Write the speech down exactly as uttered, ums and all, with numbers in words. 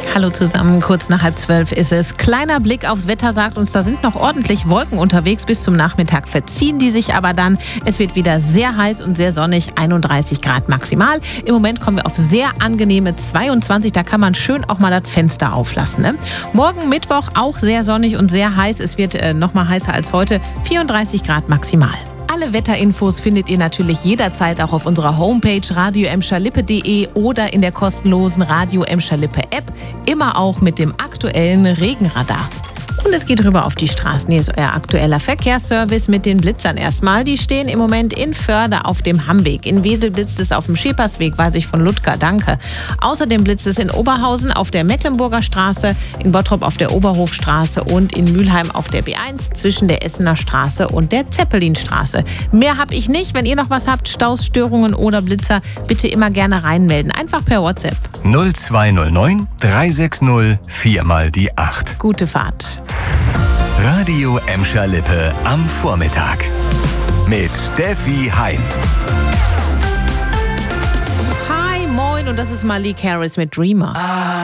Hallo zusammen, kurz nach halb zwölf ist es. Kleiner Blick aufs Wetter sagt uns, da sind noch ordentlich Wolken unterwegs. Bis zum Nachmittag verziehen die sich aber dann. Es wird wieder sehr heiß und sehr sonnig, einunddreißig Grad maximal. Im Moment kommen wir auf sehr angenehme zweiundzwanzig, da kann man schön auch mal das Fenster auflassen. Ne? Morgen Mittwoch auch sehr sonnig und sehr heiß. Es wird äh, noch mal heißer als heute, vierunddreißig Grad maximal. Alle Wetterinfos findet ihr natürlich jederzeit auch auf unserer Homepage radio emscher lippe punkt de oder in der kostenlosen Radio Emscher Lippe App, immer auch mit dem aktuellen Regenradar. Und es geht rüber auf die Straßen. Hier ist euer aktueller Verkehrsservice mit den Blitzern erstmal. Die stehen im Moment in Förde auf dem Hammweg. In Wesel blitzt es auf dem Schepersweg, weiß ich von Ludger, danke. Außerdem blitzt es in Oberhausen auf der Mecklenburger Straße, in Bottrop auf der Oberhofstraße und in Mülheim auf der B eins zwischen der Essener Straße und der Zeppelinstraße. Mehr habe ich nicht. Wenn ihr noch was habt, Staus, Störungen oder Blitzer, bitte immer gerne reinmelden. Einfach per WhatsApp. null zwei null neun drei sechs null vier mal die acht. Gute Fahrt. Radio Emscher Lippe am Vormittag mit Steffi Heim. Hi, moin, und das ist Malik Harris mit Dreamer.